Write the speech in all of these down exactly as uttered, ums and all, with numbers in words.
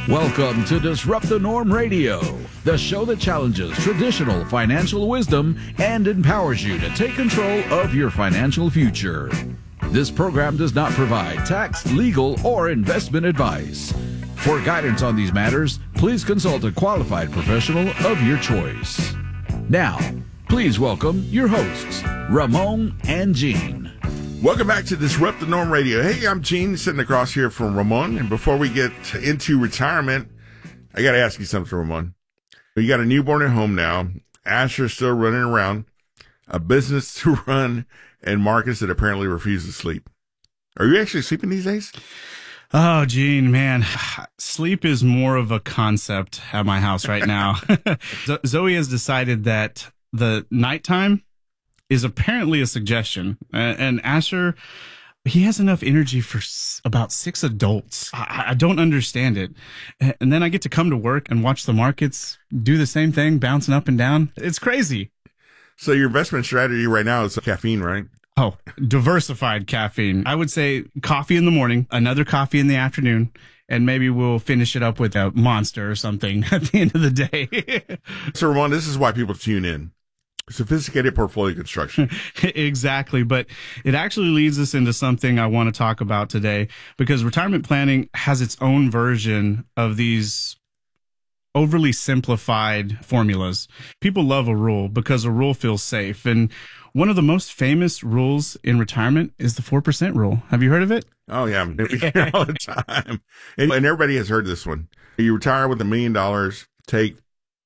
Welcome to Disrupt the Norm Radio, the show that challenges traditional financial wisdom and empowers you to take control of your financial future. This program does not provide tax, legal, or investment advice. For guidance on these matters, please consult a qualified professional of your choice. Now, please welcome your hosts, Ramon and Gene. Welcome back to Disrupt the Norm Radio. Hey, I'm Gene, sitting across here from Ramon. And before we get into retirement, I got to ask you something, Ramon. You got a newborn at home now. Asher's still running around. A business to run, and Marcus that apparently refuses to sleep. Are you actually sleeping these days? Oh, Gene, man, sleep is more of a concept at my house right now. Zoe has decided that the nighttime is apparently a suggestion. And Asher, he has enough energy for about six adults. I, I don't understand it. And then I get to come to work and watch the markets do the same thing, bouncing up and down. It's crazy. So your investment strategy right now is caffeine, right? Oh, diversified caffeine. I would say coffee in the morning, another coffee in the afternoon, and maybe we'll finish it up with a Monster or something at the end of the day. So, Ramon, this is why people tune in. Sophisticated portfolio construction. Exactly. But it actually leads us into something I want to talk about today, because retirement planning has its own version of these overly simplified formulas. People love a rule because a rule feels safe. And one of the most famous rules in retirement is the four percent rule. Have you heard of it? Oh, yeah. We hear it all the time. And, and everybody has heard this one. You retire with a million dollars, take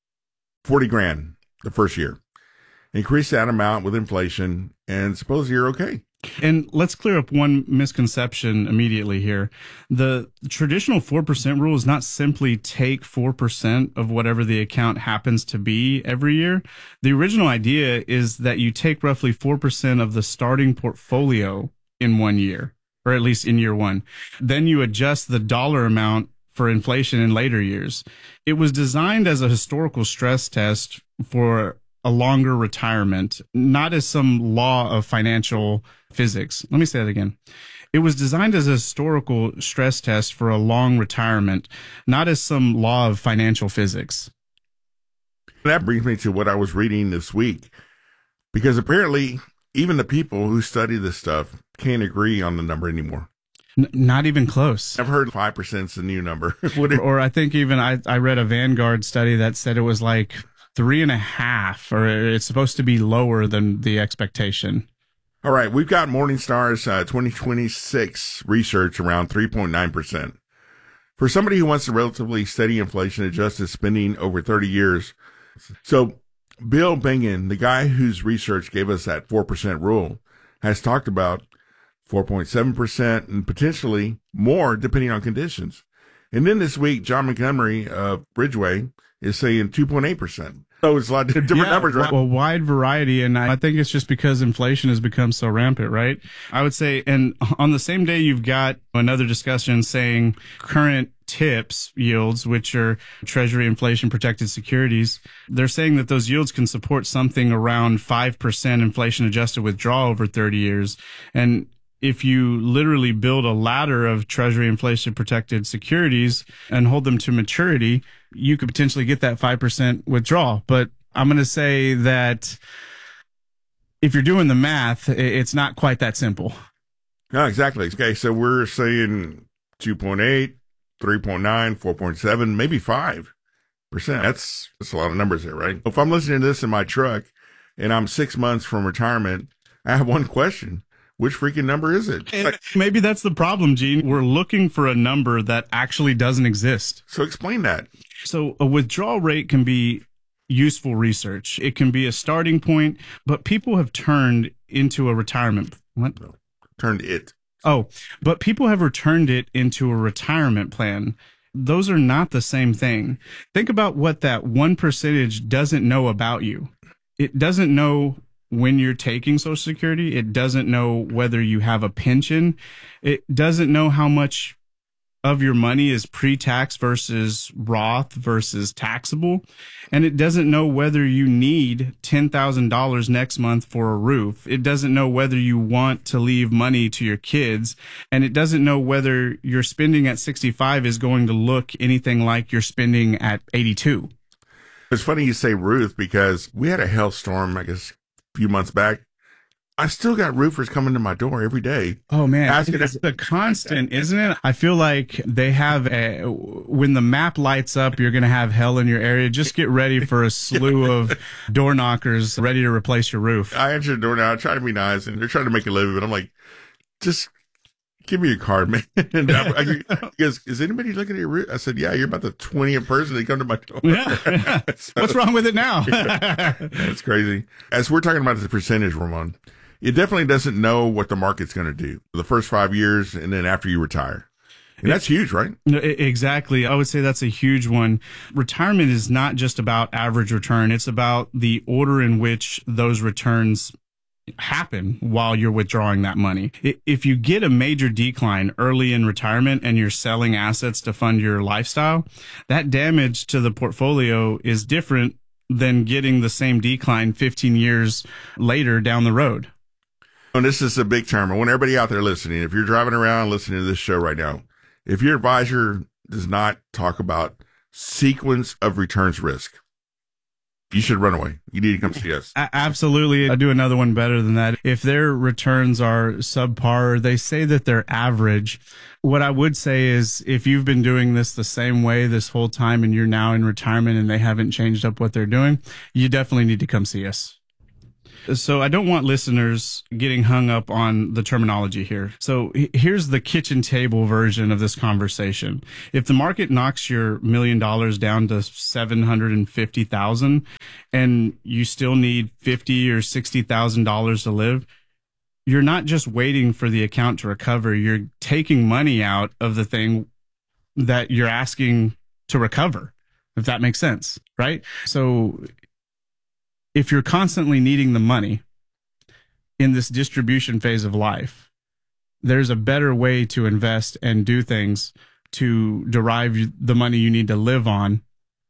forty grand the first year. Increase that amount with inflation, and suppose you're okay. And let's clear up one misconception immediately here. The traditional four percent rule is not simply take four percent of whatever the account happens to be every year. The original idea is that you take roughly four percent of the starting portfolio in one year, or at least in year one. Then you adjust the dollar amount for inflation in later years. It was designed as a historical stress test for a longer retirement, not as some law of financial physics. Let me say that again. It was designed as a historical stress test for a long retirement, not as some law of financial physics. That brings me to what I was reading this week, because apparently even the people who study this stuff can't agree on the number anymore. N- not even close. I've heard five percent is the new number. Or I think even I, I read a Vanguard study that said it was like three and a half, or it's supposed to be lower than the expectation. All right. We've got Morningstar's uh, twenty twenty-six research around three point nine percent. For somebody who wants a relatively steady inflation adjusted spending over thirty years. So Bill Bengen, the guy whose research gave us that four percent rule, has talked about four point seven percent and potentially more depending on conditions. And then this week, John Montgomery of Bridgeway is saying two point eight percent. So it's a lot of different yeah, numbers, right? A wide variety, and I think it's just because inflation has become so rampant, right? I would say, and on the same day, you've got another discussion saying current TIPS yields, which are Treasury inflation protected securities, they're saying that those yields can support something around five percent inflation adjusted withdrawal over thirty years. And if you literally build a ladder of Treasury inflation protected securities and hold them to maturity, you could potentially get that five percent withdrawal. But I'm going to say that if you're doing the math, it's not quite that simple. No, exactly. Okay, so we're saying two point eight, three point nine, four point seven, maybe five percent. That's, that's a lot of numbers there, right? If I'm listening to this in my truck and I'm six months from retirement, I have one question. Which freaking number is it? Like, maybe that's the problem, Gene. We're looking for a number that actually doesn't exist. So explain that. So a withdrawal rate can be useful research. It can be a starting point, but people have turned into a retirement. What? No, turned it. Oh, but people have returned it into a retirement plan. Those are not the same thing. Think about what that one percentage doesn't know about you. It doesn't know when you're taking Social Security. It doesn't know whether you have a pension. It doesn't know how much of your money is pre-tax versus Roth versus taxable. And it doesn't know whether you need ten thousand dollars next month for a roof. It doesn't know whether you want to leave money to your kids. And it doesn't know whether your spending at sixty-five is going to look anything like your spending at eighty-two. It's funny you say Ruth, because we had a hailstorm, I guess, a few months back. I still got roofers coming to my door every day. Oh man, asking it's the constant, isn't it? I feel like they have a, when the map lights up, you're going to have hell in your area. Just get ready for a slew of door knockers ready to replace your roof. I answer the door now, I try to be nice, and they're trying to make a living, but I'm like, just give me your card, man. And I, I, he goes, is anybody looking at your roof? I said, yeah, you're about the twentieth person to come to my door. Yeah. So, what's wrong with it now? That's crazy. As we're talking about the percentage, Ramon, it definitely doesn't know what the market's going to do the first five years and then after you retire. And that's huge, right? Exactly. I would say that's a huge one. Retirement is not just about average return. It's about the order in which those returns happen while you're withdrawing that money. If you get a major decline early in retirement and you're selling assets to fund your lifestyle, that damage to the portfolio is different than getting the same decline fifteen years later down the road. And this is a big term. I want everybody out there listening, if you're driving around listening to this show right now, if your advisor does not talk about sequence of returns risk, you should run away. You need to come see us. Absolutely. I'll do another one better than that. If their returns are subpar, they say that they're average. What I would say is if you've been doing this the same way this whole time and you're now in retirement and they haven't changed up what they're doing, you definitely need to come see us. So I don't want listeners getting hung up on the terminology here. So here's the kitchen table version of this conversation. If the market knocks your million dollars down to seven hundred fifty thousand and you still need fifty or sixty thousand dollars to live, you're not just waiting for the account to recover. You're taking money out of the thing that you're asking to recover, if that makes sense, right? So if you're constantly needing the money in this distribution phase of life, there's a better way to invest and do things to derive the money you need to live on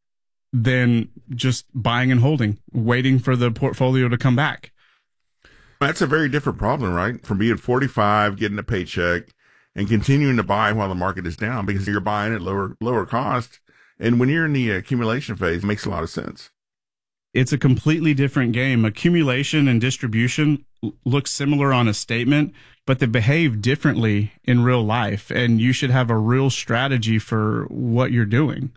than just buying and holding, waiting for the portfolio to come back. That's a very different problem, right? From being forty-five, getting a paycheck, and continuing to buy while the market is down because you're buying at lower lower cost. And when you're in the accumulation phase, it makes a lot of sense. It's a completely different game. Accumulation and distribution look similar on a statement, but they behave differently in real life. And you should have a real strategy for what you're doing.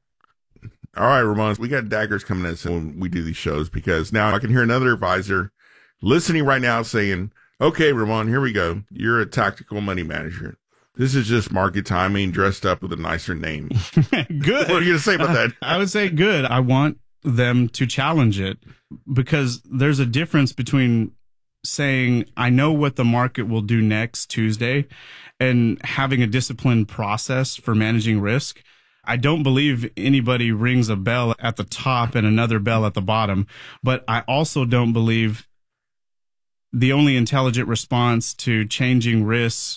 All right, Ramon, we got daggers coming at us when we do these shows, because now I can hear another advisor listening right now saying, okay, Ramon, here we go. You're a tactical money manager. This is just market timing dressed up with a nicer name. Good. What are you going to say about that? I would say good. I want them to challenge it, because there's a difference between saying, I know what the market will do next Tuesday, and having a disciplined process for managing risk. I don't believe anybody rings a bell at the top and another bell at the bottom, but I also don't believe the only intelligent response to changing risks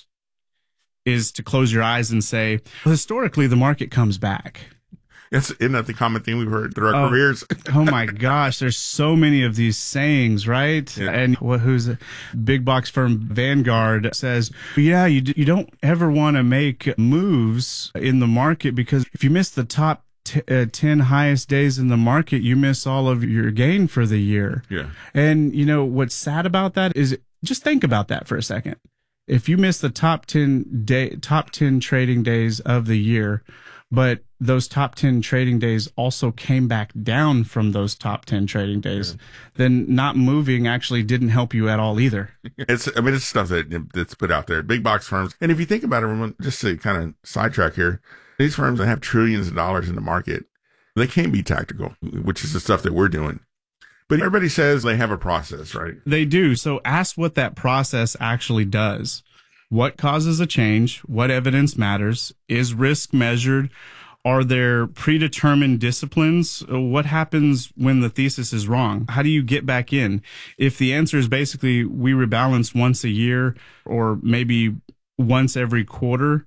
is to close your eyes and say, well, historically, the market comes back. That's, isn't that the common thing we've heard through our oh, careers? Oh my gosh, there's so many of these sayings, right? Yeah. And what, who's a big box firm Vanguard says, yeah, you d- you don't ever want to make moves in the market, because if you miss the top t- uh, ten highest days in the market, you miss all of your gain for the year. Yeah. And you know what's sad about that is, just think about that for a second. If you miss the top ten day top ten trading days of the year, but those top ten trading days also came back down from those top ten trading days, yeah, then not moving actually didn't help you at all either. It's, I mean, it's stuff that that's put out there, big box firms. And if you think about it, just to kind of sidetrack here, these firms that have trillions of dollars in the market, they can be tactical, which is the stuff that we're doing. But everybody says they have a process, right? They do. So ask what that process actually does. What causes a change? What evidence matters? Is risk measured? Are there predetermined disciplines? What happens when the thesis is wrong? How do you get back in? If the answer is basically we rebalance once a year or maybe once every quarter,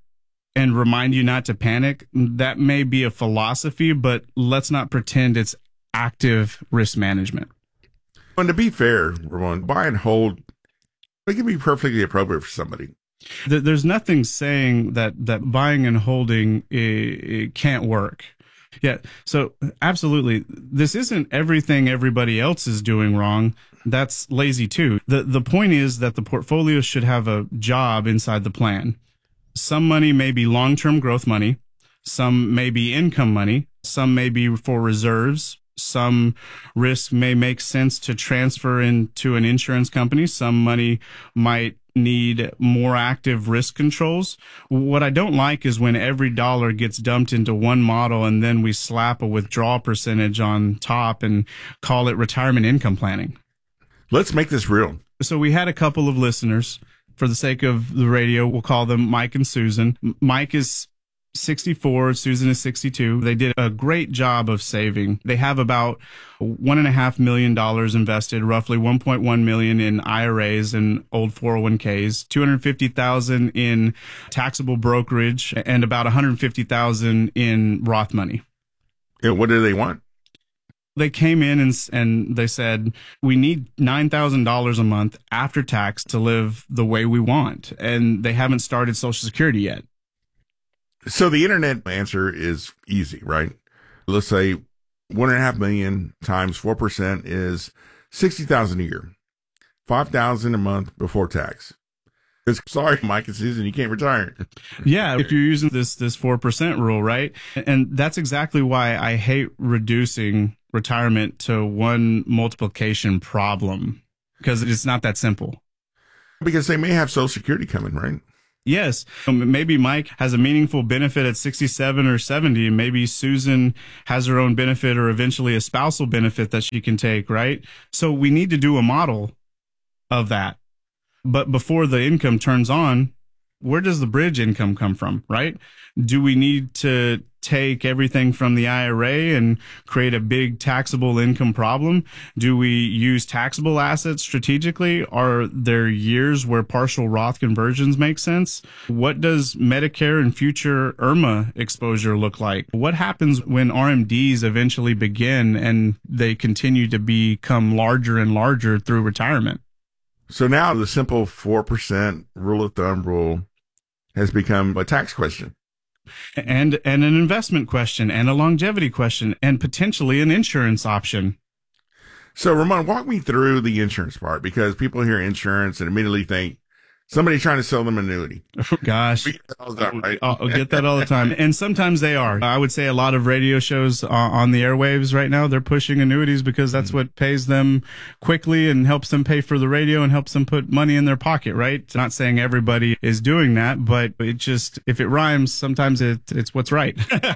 and remind you not to panic. That may be a philosophy, but let's not pretend it's active risk management. And to be fair, Ramon, buy and hold, it can be perfectly appropriate for somebody. There's nothing saying that, that buying and holding it, it can't work. Yeah. So absolutely. This isn't everything everybody else is doing wrong. That's lazy too. The, the point is that the portfolio should have a job inside the plan. Some money may be long-term growth money. Some may be income money. Some may be for reserves. Some risk may make sense to transfer into an insurance company. Some money might need more active risk controls. What I don't like is when every dollar gets dumped into one model and then we slap a withdrawal percentage on top and call it retirement income planning. Let's make this real. So we had a couple of listeners. For the sake of the radio, we'll call them Mike and Susan. Mike is sixty-four, Susan is sixty-two. They did a great job of saving. They have about one and a half million dollars invested, roughly one point one million in I R As and old four oh one k's, two hundred fifty thousand in taxable brokerage, and about one hundred fifty thousand in Roth money. Yeah, what do they want? They came in and and they said, we need nine thousand dollars a month after tax to live the way we want. And they haven't started Social Security yet. So the internet answer is easy, right? Let's say one and a half million times four percent is sixty thousand a year, five thousand a month before tax. Because sorry, Mike and Susan, you can't retire. Yeah, if you're using this this four percent rule, right? And that's exactly why I hate reducing retirement to one multiplication problem, because it's not that simple. Because they may have Social Security coming, right? Yes. Maybe Mike has a meaningful benefit at sixty-seven or seventy, and maybe Susan has her own benefit or eventually a spousal benefit that she can take, right? So we need to do a model of that. But before the income turns on, where does the bridge income come from, right? Do we need to take everything from the I R A and create a big taxable income problem? Do we use taxable assets strategically? Are there years where partial Roth conversions make sense? What does Medicare and future I R M A exposure look like? What happens when R M Ds eventually begin and they continue to become larger and larger through retirement? So now the simple four percent rule of thumb rule has become a tax question. And and an investment question and a longevity question and potentially an insurance option. So, Ramon, walk me through the insurance part, because people hear insurance and immediately think somebody trying to sell them an annuity. Oh, gosh. All the time, right? I'll get that all the time. And sometimes they are. I would say a lot of radio shows uh, on the airwaves right now, they're pushing annuities because that's mm-hmm. what pays them quickly and helps them pay for the radio and helps them put money in their pocket, right? It's not saying everybody is doing that, but it just, if it rhymes, sometimes it, it's what's right.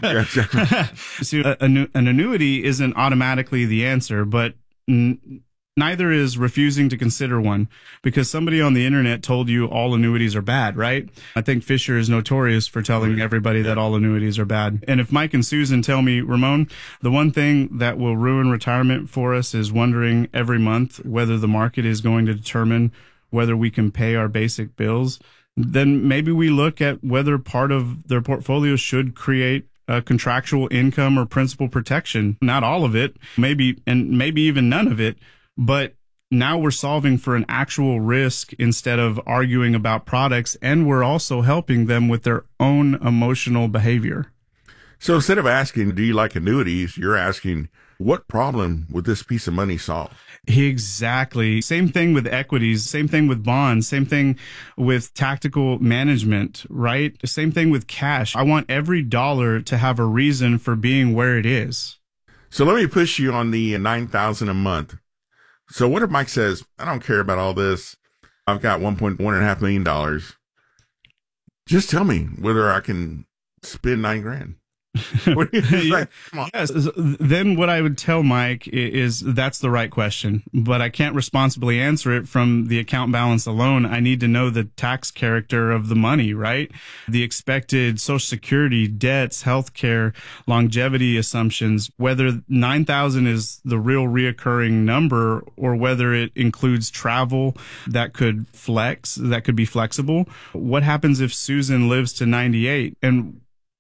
See, a, a, an annuity isn't automatically the answer, but n- neither is refusing to consider one, because somebody on the internet told you all annuities are bad, right? I think Fisher is notorious for telling everybody that all annuities are bad. And if Mike and Susan tell me, Ramon, the one thing that will ruin retirement for us is wondering every month whether the market is going to determine whether we can pay our basic bills, then maybe we look at whether part of their portfolio should create a contractual income or principal protection. Not all of it, maybe, and maybe even none of it. But now we're solving for an actual risk instead of arguing about products, and we're also helping them with their own emotional behavior. So instead of asking, do you like annuities, you're asking, what problem would this piece of money solve? Exactly. Same thing with equities, same thing with bonds, same thing with tactical management, right? Same thing with cash. I want every dollar to have a reason for being where it is. So let me push you on the nine thousand a month. So what if Mike says, I don't care about all this. I've got one point one and a half million dollars. Just tell me whether I can spend nine grand. It's like, come on. Yes. Then what I would tell Mike is that's the right question, but I can't responsibly answer it from the account balance alone. I need to know the tax character of the money, right? The expected Social Security, debts, healthcare, longevity assumptions, whether nine thousand is the real reoccurring number or whether it includes travel that could flex, that could be flexible. What happens if Susan lives to ninety-eight and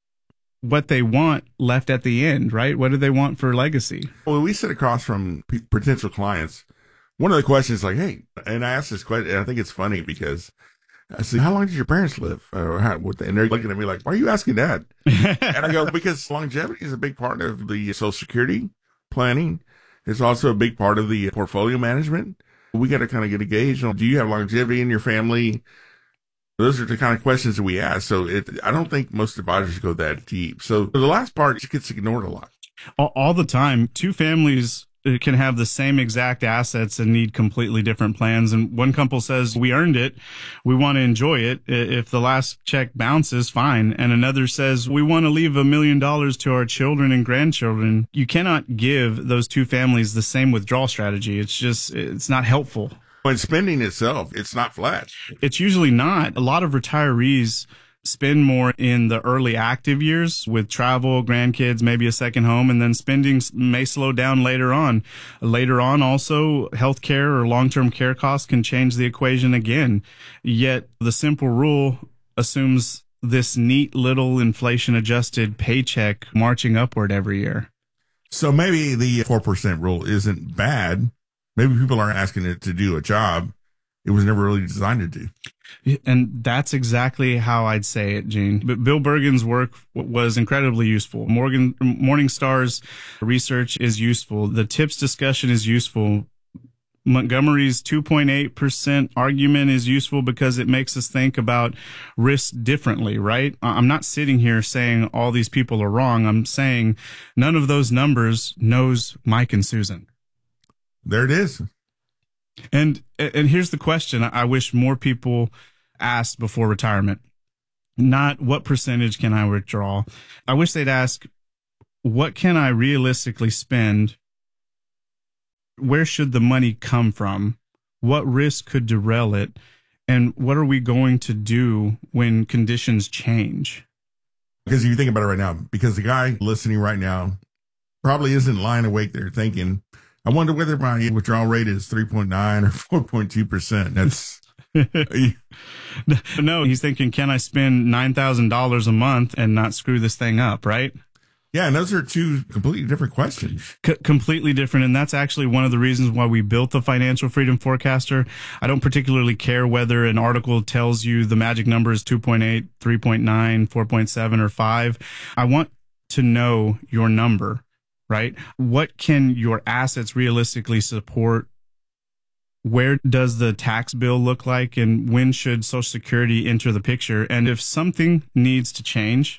what they want left at the end, right? What do they want for legacy? When we sit across from p- potential clients, one of the questions is like, hey, and I asked this question, and I think it's funny because I said, how long did your parents live? Or how, what the, and they're looking at me like, why are you asking that? And I go, because longevity is a big part of the Social Security planning. It's also a big part of the portfolio management. We got to kind of get a gauge on, do you have longevity in your family? Those are the kind of questions that we ask. So it, I don't think most advisors go that deep. So the last part gets ignored a lot. All, all the time. Two families can have the same exact assets and need completely different plans. And one couple says, we earned it. We want to enjoy it. If the last check bounces, fine. And another says, we want to leave a million dollars to our children and grandchildren. You cannot give those two families the same withdrawal strategy. It's just, it's not helpful. When spending itself, it's not flat. It's usually not. A lot of retirees spend more in the early active years with travel, grandkids, maybe a second home, and then spending may slow down later on. Later on, also, healthcare or long-term care costs can change the equation again. Yet the simple rule assumes this neat little inflation-adjusted paycheck marching upward every year. So maybe the four percent rule isn't bad. Maybe people aren't asking it to do a job it was never really designed to do. And that's exactly how I'd say it, Gene. But Bill Bergen's work was incredibly useful. Morgan, Morningstar's research is useful. The tips discussion is useful. Montgomery's two point eight percent argument is useful because it makes us think about risk differently, right? I'm not sitting here saying all these people are wrong. I'm saying none of those numbers knows Mike and Susan. There it is. And and here's the question I wish more people asked before retirement. Not what percentage can I withdraw? I wish they'd ask, what can I realistically spend? Where should the money come from? What risk could derail it? And what are we going to do when conditions change? Because if you think about it right now, because the guy listening right now probably isn't lying awake there thinking, I wonder whether my withdrawal rate is three point nine or four point two percent. That's no, he's thinking, can I spend nine thousand dollars a month and not screw this thing up, right? Yeah, and those are two completely different questions. C- completely different. And that's actually one of the reasons why we built the Financial Freedom Forecaster. I don't particularly care whether an article tells you the magic number is two point eight, three point nine, four point seven, or five. I want to know your number. Right? What can your assets realistically support? Where does the tax bill look like? And when should Social Security enter the picture? And if something needs to change,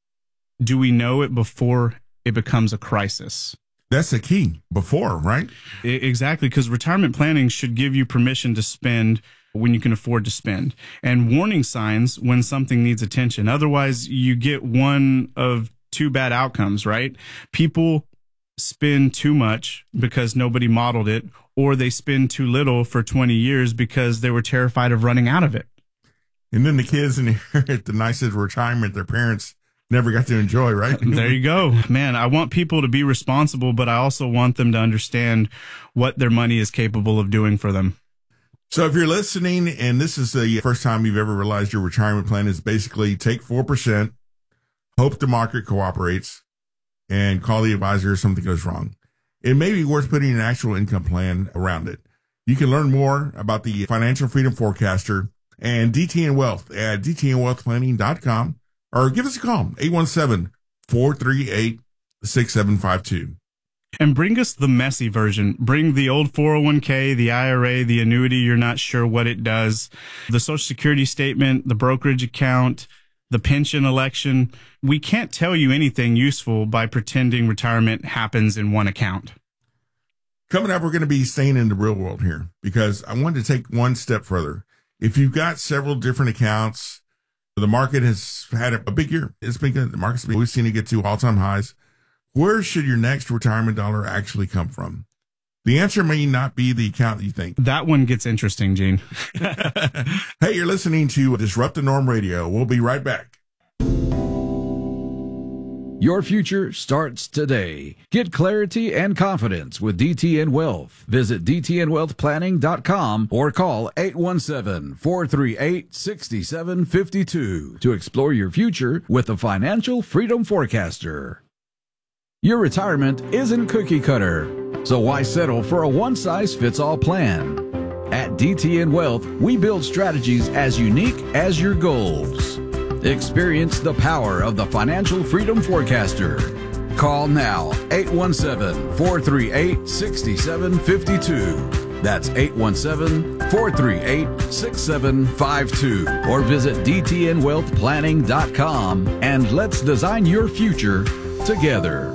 do we know it before it becomes a crisis? That's the key. Before, right? Exactly, because retirement planning should give you permission to spend when you can afford to spend, and warning signs when something needs attention. Otherwise, you get one of two bad outcomes, right? People spend too much because nobody modeled it, or they spend too little for twenty years because they were terrified of running out of it. And then the kids inherit the nicest retirement their parents never got to enjoy, right? There you go. Man, I want people to be responsible, but I also want them to understand what their money is capable of doing for them. So if you're listening and this is the first time you've ever realized your retirement plan is basically take four percent, hope the market cooperates, and call the advisor if something goes wrong, it may be worth putting an actual income plan around it. You can learn more about the Financial Freedom Forecaster and D T N Wealth at d t n wealth planning dot com, or give us a call, eight one seven, four three eight, six seven five two. And bring us the messy version. Bring the old four oh one k, the I R A, the annuity, you're not sure what it does, the Social Security statement, the brokerage account, the pension election. We can't tell you anything useful by pretending retirement happens in one account. Coming up, we're going to be staying in the real world here because I wanted to take one step further. If you've got several different accounts, The market has had a big year. It's been good. The market's been, we've seen it get to all-time highs. Where should your next retirement dollar actually come from? The answer may not be the account that you think. That one gets interesting, Gene. Hey, you're listening to Disrupt the Norm Radio. We'll be right back. Your future starts today. Get clarity and confidence with D T N Wealth. Visit D T N wealth planning dot com or call eight one seven, four three eight, six seven five two to explore your future with the Financial Freedom Forecaster. Your retirement isn't cookie cutter, so why settle for a one-size-fits-all plan? At D T N Wealth, we build strategies as unique as your goals. Experience the power of the Financial Freedom Forecaster. Call now, eight one seven, four three eight, six seven five two. That's eight one seven, four three eight, six seven five two. Or visit D T N wealth planning dot com and let's design your future together.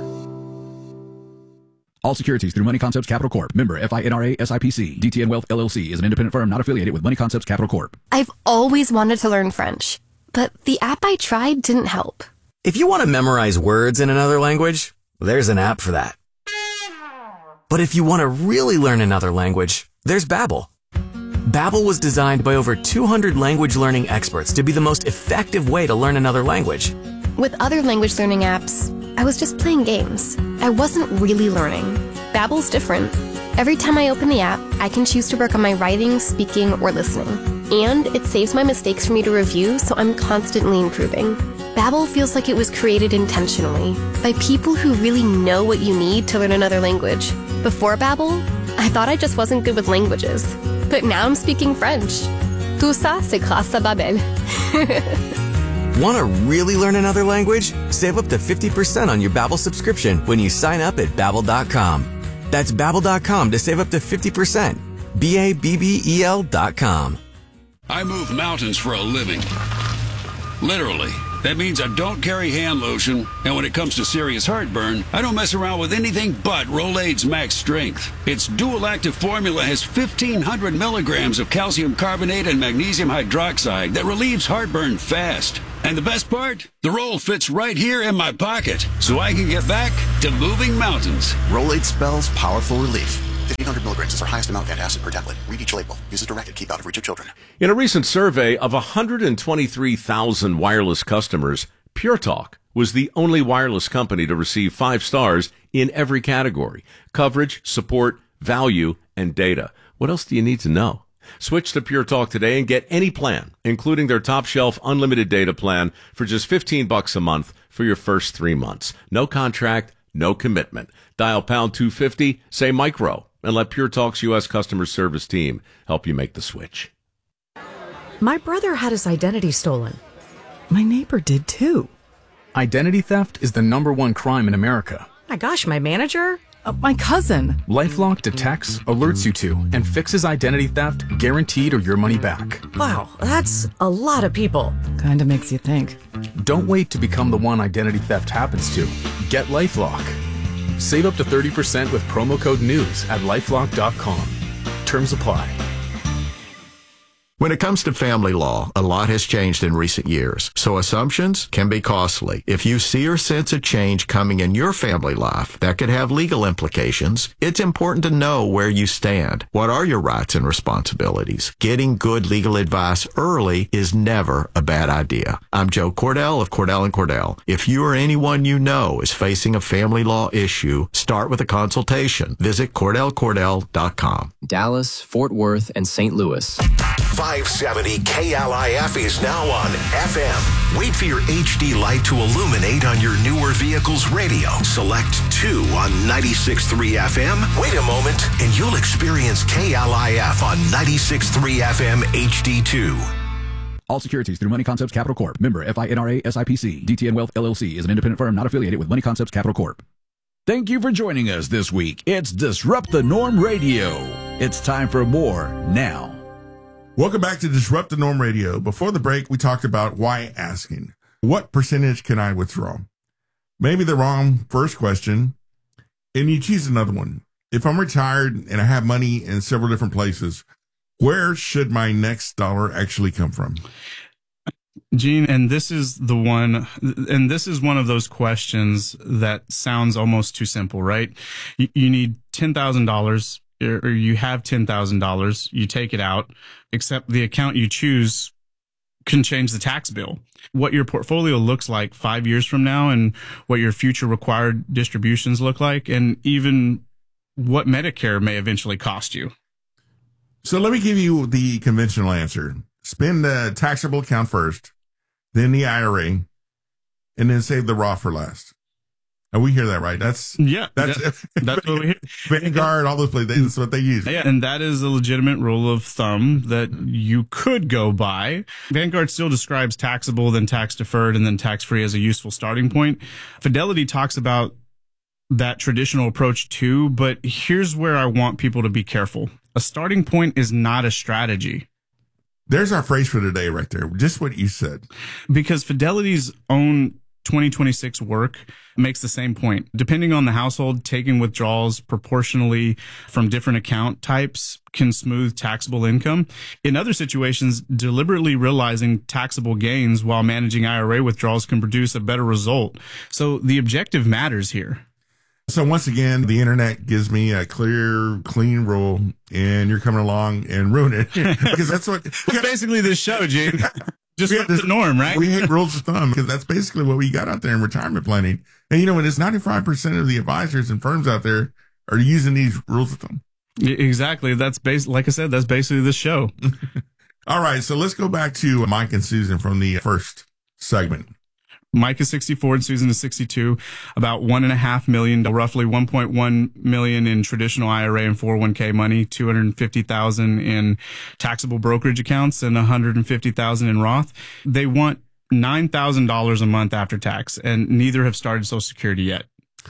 All securities through Money Concepts Capital Corp. Member F I N R A S I P C. D T N Wealth L L C is an independent firm not affiliated with Money Concepts Capital Corp. I've always wanted to learn French, but the app I tried didn't help. If you want to memorize words in another language, there's an app for that. But if you want to really learn another language, there's Babbel. Babbel was designed by over two hundred language learning experts to be the most effective way to learn another language. With other language learning apps, I was just playing games. I wasn't really learning. Babbel's different. Every time I open the app, I can choose to work on my writing, speaking, or listening. And it saves my mistakes for me to review, so I'm constantly improving. Babbel feels like it was created intentionally by people who really know what you need to learn another language. Before Babbel, I thought I just wasn't good with languages. But now I'm speaking French. Tout ça, c'est grâce à Babbel. Want to really learn another language? Save up to fifty percent on your Babbel subscription when you sign up at babbel dot com. That's babbel dot com to save up to fifty percent. B A B B E L dot com. I move mountains for a living. Literally. That means I don't carry hand lotion, and when it comes to serious heartburn, I don't mess around with anything but Rolaids Max Strength. Its dual-active formula has fifteen hundred milligrams of calcium carbonate and magnesium hydroxide that relieves heartburn fast. And the best part? The roll fits right here in my pocket, so I can get back to moving mountains. Rolaids spells powerful relief. fifteen hundred milligrams is our highest amount of antacid per tablet. Read each label. Use as directed. Keep out of reach of children. In a recent survey of one hundred twenty-three thousand wireless customers, Pure Talk was the only wireless company to receive five stars in every category: coverage, support, value, and data. What else do you need to know? Switch to Pure Talk today and get any plan, including their top shelf unlimited data plan, for just fifteen bucks a month for your first three months. No contract, no commitment. Dial pound two fifty, say micro, and let Pure Talk's U S customer service team help you make the switch. My brother had his identity stolen. My neighbor did too. Identity theft is the number one crime in America. My gosh, my manager? Uh, my cousin. LifeLock detects, alerts you to, and fixes identity theft guaranteed or your money back. Wow, that's a lot of people. Kinda makes you think. Don't wait to become the one identity theft happens to. Get LifeLock. Save up to thirty percent with promo code NEWS at lifelock dot com. Terms apply. When it comes to family law, a lot has changed in recent years, so assumptions can be costly. If you see or sense a change coming in your family life that could have legal implications, it's important to know where you stand. What are your rights and responsibilities? Getting good legal advice early is never a bad idea. I'm Joe Cordell of Cordell and Cordell. If you or anyone you know is facing a family law issue, start with a consultation. Visit cordell cordell dot com. Dallas, Fort Worth, and Saint Louis. five seventy K L I F is now on F M. Wait for your H D light to illuminate on your newer vehicle's radio. Select two on ninety-six point three F M. Wait a moment, and you'll experience K L I F on ninety-six point three F M H D two. All securities through Money Concepts Capital Corp. Member F I N R A S I P C. D T N Wealth L L C is an independent firm not affiliated with Money Concepts Capital Corp. Thank you for joining us this week. It's Disrupt the Norm Radio. It's time for more now. Welcome back to Disrupt the Norm Radio. Before the break, we talked about why asking. What percentage can I withdraw? Maybe the wrong first question, and you choose another one. If I'm retired and I have money in several different places, where should my next dollar actually come from? Gene, and this is the one, and this is one of those questions that sounds almost too simple, right? You, you need ten thousand dollars, or you have ten thousand dollars, you take it out, except the account you choose can change the tax bill. What your portfolio looks like five years from now, and what your future required distributions look like, and even what Medicare may eventually cost you. So let me give you the conventional answer. Spend the taxable account first, then the I R A, and then save the Roth for last. And we hear that, right? That's yeah, that's that, that's what we hear. Vanguard, all those places. That's what they use. Yeah, and that is a legitimate rule of thumb that you could go by. Vanguard still describes taxable, then tax deferred, and then tax free as a useful starting point. Fidelity talks about that traditional approach too, but here's where I want people to be careful. A starting point is not a strategy. There's our phrase for today right there. Just what you said. Because Fidelity's own twenty twenty-six work makes the same point. Depending on the household, taking withdrawals proportionally from different account types can smooth taxable income. In other situations, deliberately realizing taxable gains while managing I R A withdrawals can produce a better result. So the objective matters here. So once again, the internet gives me a clear, clean rule, and you're coming along and ruin it. Because that's what that's basically this show, Gene. Just we this, the norm, right? We hate rules of thumb because that's basically what we got out there in retirement planning. And you know, when it's ninety-five percent of the advisors and firms out there are using these rules of thumb. Exactly. That's bas- like I said, that's basically this show. All right. So let's go back to Mike and Susan from the first segment. Mike is sixty-four and Susan is sixty-two, about one and a half million, roughly one point one million in traditional I R A and four oh one k money, two hundred fifty thousand in taxable brokerage accounts, and one hundred fifty thousand in Roth. They want nine thousand dollars a month after tax, and neither have started Social Security yet.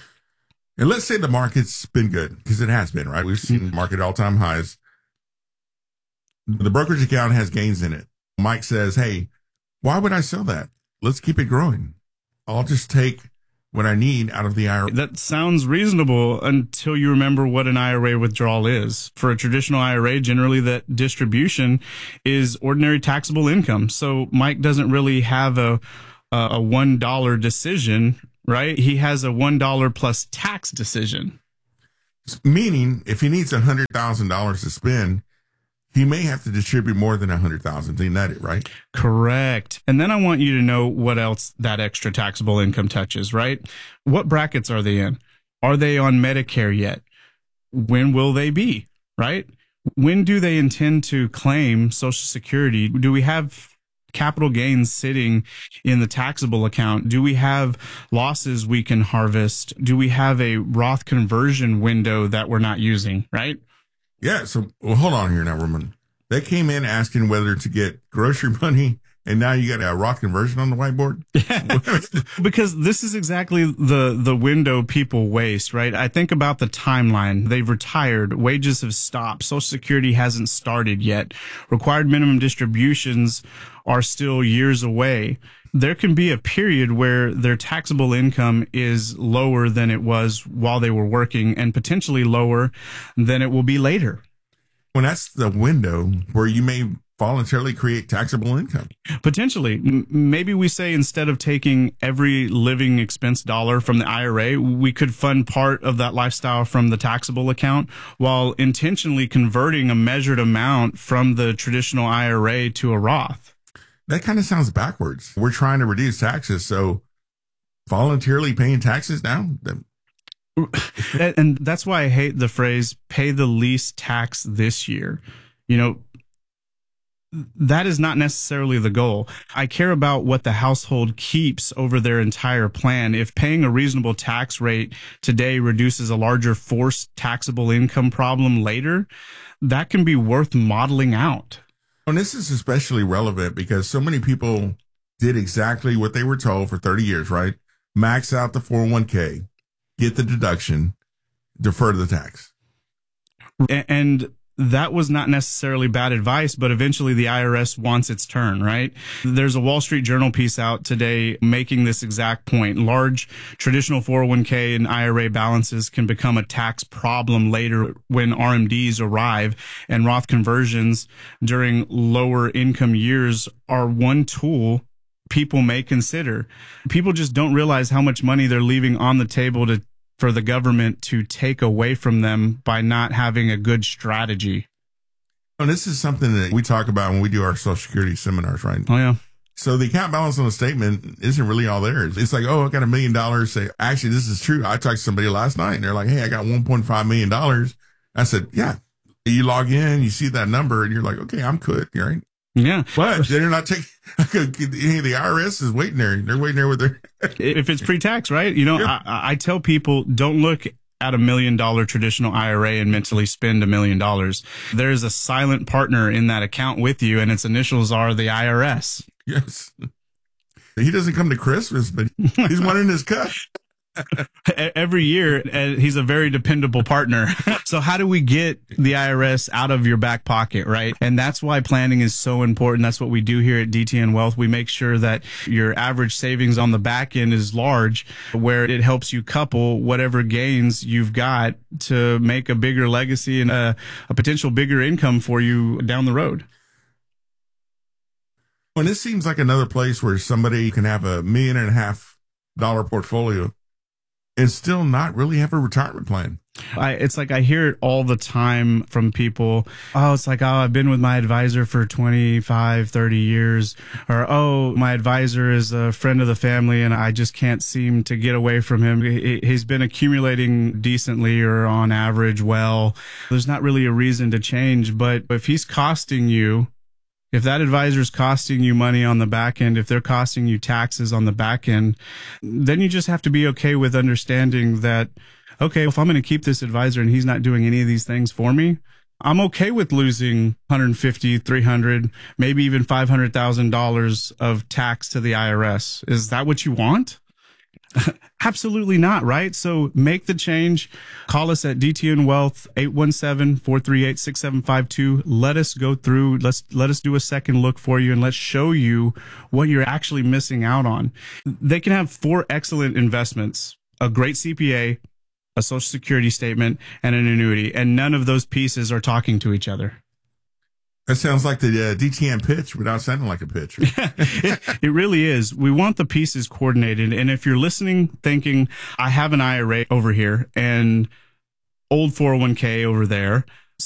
And let's say the market's been good, because it has been, right? We've seen market all-time highs. The brokerage account has gains in it. Mike says, hey, why would I sell that? Let's keep it growing. I'll just take what I need out of the I R A. That sounds reasonable until you remember what an I R A withdrawal is. For a traditional I R A, generally that distribution is ordinary taxable income. So Mike doesn't really have a a one dollar decision, right? He has a one dollar plus tax decision. Meaning, if he needs one hundred thousand dollars to spend, he may have to distribute more than one hundred thousand dollars to net it, right? Correct. And then I want you to know what else that extra taxable income touches, right? What brackets are they in? Are they on Medicare yet? When will they be, right? When do they intend to claim Social Security? Do we have capital gains sitting in the taxable account? Do we have losses we can harvest? Do we have a Roth conversion window that we're not using, right? Yeah, so well, hold on here now, Roman. They came in asking whether to get grocery money, and now you got a Roth conversion on the whiteboard? Because this is exactly the, the window people waste, right? I think about the timeline. They've retired. Wages have stopped. Social Security hasn't started yet. Required minimum distributions are still years away. There can be a period where their taxable income is lower than it was while they were working, and potentially lower than it will be later. Well, that's the window where you may voluntarily create taxable income. Potentially. M- maybe we say instead of taking every living expense dollar from the I R A, we could fund part of that lifestyle from the taxable account while intentionally converting a measured amount from the traditional I R A to a Roth. That kind of sounds backwards. We're trying to reduce taxes, so voluntarily paying taxes now? And that's why I hate the phrase, pay the least tax this year. You know, that is not necessarily the goal. I care about what the household keeps over their entire plan. If paying a reasonable tax rate today reduces a larger forced taxable income problem later, that can be worth modeling out. And this is especially relevant because so many people did exactly what they were told for thirty years, right? Max out the four oh one k, get the deduction, defer the tax. And that was not necessarily bad advice, but eventually the I R S wants its turn, right? There's a Wall Street Journal piece out today making this exact point. Large traditional four oh one k and I R A balances can become a tax problem later when R M Ds arrive, and Roth conversions during lower income years are one tool people may consider. People just don't realize how much money they're leaving on the table to for the government to take away from them by not having a good strategy. And this is something that we talk about when we do our Social Security seminars, right? Oh, yeah. So the account balance on the statement isn't really all there. It's like, oh, I got a million dollars. Say, actually, this is true. I talked to somebody last night and they're like, hey, I got one point five million dollars. I said, yeah. You log in, you see that number and you're like, okay, I'm good. Right? Yeah. But they're not taking, the I R S is waiting there. They're waiting there with their. If it's pre-tax, right? You know, yeah. I, I tell people, don't look at a million dollar traditional I R A and mentally spend a million dollars. There's a silent partner in that account with you, and its initials are the I R S. Yes. He doesn't come to Christmas, but he's one in his cut. Every year, and he's a very dependable partner. So how do we get the I R S out of your back pocket, right? And that's why planning is so important. That's what we do here at D T N Wealth. We make sure that your average savings on the back end is large, where it helps you couple whatever gains you've got to make a bigger legacy and a, a potential bigger income for you down the road. When this seems like another place where somebody can have a million and a half dollar portfolio and still not really have a retirement plan. I, it's like I hear it all the time from people. Oh, it's like, oh, I've been with my advisor for twenty-five, thirty years. Or, oh, my advisor is a friend of the family and I just can't seem to get away from him. He, he's been accumulating decently or on average well. There's not really a reason to change. But if he's costing you, if that advisor is costing you money on the back end, if they're costing you taxes on the back end, then you just have to be okay with understanding that, okay, if I'm going to keep this advisor and he's not doing any of these things for me, I'm okay with losing one hundred fifty thousand dollars, three hundred thousand dollars, maybe even five hundred thousand dollars of tax to the I R S. Is that what you want? Absolutely not, right? So make the change. Call us at D T N Wealth, eight one seven, four three eight, six seven five two. Let us go through, let's let us do a second look for you and let's show you what you're actually missing out on. They can have four excellent investments, a great C P A, a Social Security statement, and an annuity, and none of those pieces are talking to each other. That sounds like the uh, D T N pitch without sounding like a pitch. it, it really is. We want the pieces coordinated. And if you're listening, thinking, I have an I R A over here and old four oh one k over there,